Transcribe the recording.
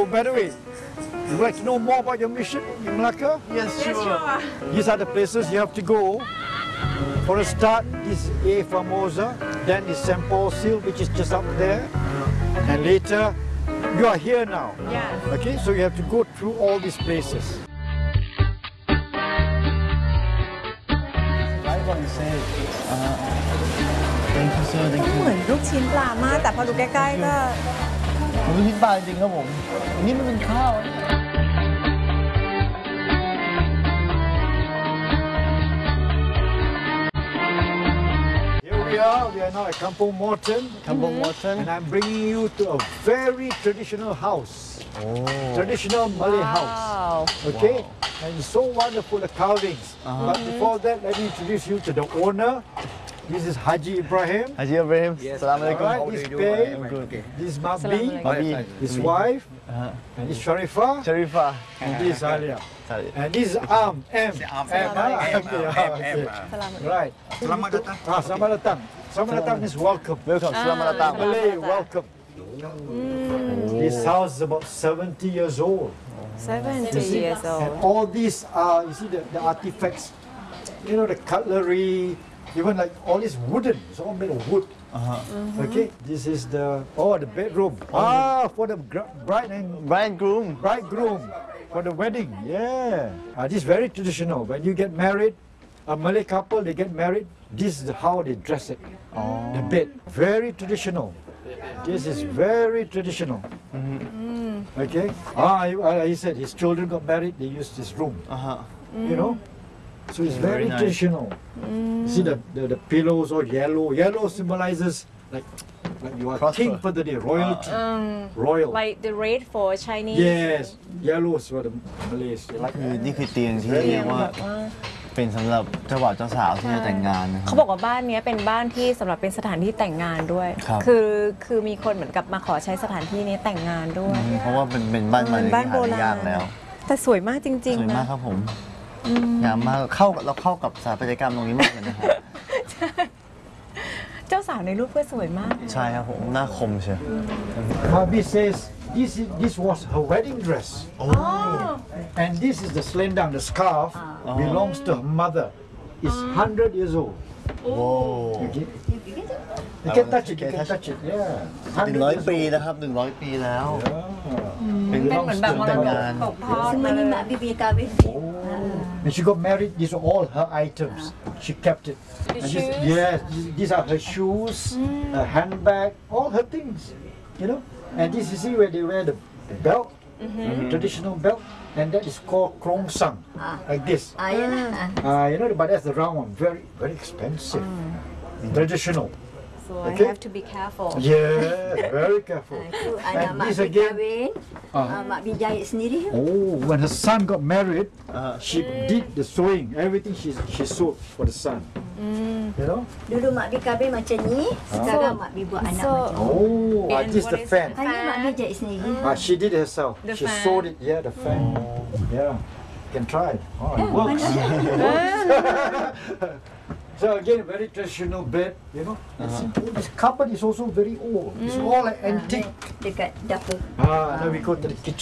by the way, you would like to know more about your mission in Malacca? Yes, sure. These are the places you have to go. For a start, this is A Famosa, then is St. Paul's Hill, which is just up there, and later you are here now. Yes. Okay, so you have to go through all these places. Thank you sir, thank เหมื you อนลูกชิ้นปลามาก แต่พอดูใกล้ๆก็ผมลูกชิ้นปลาจริงครับผมอันนี้มันเป็นข้าว Here we are now at Kampung Morton. Kampung Morton. And I'm bringing you to a very traditional house. Traditional Malay house. Okay? And it's so wonderful, the carvings. But before that, let me introduce you to the owner. This is Haji Ibrahim. Haji Ibrahim. Assalamualaikum. Alright, this is Pei. This is Mabi, his wife. And this is Sharifah. Sharifah. And this is Alia. And this is M. Right. Selamat datang. Selamat datang. Selamat datang means welcome. Welcome. Selamat datang. Malay, welcome. This house is about 70 years old. 70 years And old. all these are, you see the artifacts, you know, the cutlery, even like all this wooden, it's all made of wood. Okay, this is the bedroom. For the bride and bridegroom for the wedding. Yeah, this is very traditional. When you get married, a Malay couple, they get married, this is how they dress it. The bed, very traditional. This is very traditional. Okay. He said his children got married, they used this room. You know. So it's very nice. traditional. You see the pillows are yellow. Yellow symbolizes like you are king for the day, royalty, royal. Like the red for Chinese. Yes, yellow is for the Malays. They like นี่คือเตียงที่เรียกว่าเป็นสำหรับเจ้าบ่าวเจ้าสาวที่จะแต่งงานนะครัเขาบบอกว่าบ้านนี้เป็นบ้านที่สำหรับเป็นสถานที่แต่งงานด้วยครับคือมีคนเหมือนกับมาขอใช้สถานที่นี้แต่งงานด้วยเพราะว่าเป็นบ้านมาเลยบ้านที่โบหาได้รายากณแล้วแต่สวยมากจริงสวยๆมากนะครับผมงามมากเราเข้ากับสถาปัตยกรรมตรงนี้มากเลยนะครับเจ้าสาวในรูปก็สวยมากใช่ครับผมหน้าคมเชียว Mabi says this was her wedding dress. And this is the selendang, the scarf, belongs to her mother. It's 100 years old. โอ้ Okay. You can touch it. You can touch it. Yeah. 100 ปีนะครับ100 ปีแล้ว เป็นเป็นเหมือนแบบมรดกตกทอดมาเลย Mak Bibi kahwin. When she got married, these are all her items. She kept it. The And shoes? Yes, these are her shoes, her handbag, all her things. You know. And this you see where they wear the belt, the traditional belt, and that is called krong sang, like this. Yalah. You know, but that's the round one. Very, very expensive. Traditional. So Okay. I have to be careful. Yeah, very careful. Itu anak And Mak this Bi again. kahwin. Mak Bi jahit sendiri. Oh, when her son got married, she did the sewing. Everything she sewed for the son. You know? Dulu Mak Bi kahwin macam ni. Sekarang Mak Bi buat anak macam ni. Oh, And this is what the is fan. the Hanya Mak Bi jahit sendiri. She did it herself. The She fan. sewed it. Yeah, the fan. Yeah, you can try it. Oh, it works. So again, very traditional bed. You know, this cupboard is also very old. It's all like antique. Dekat dapur. Now we go to the kitchen.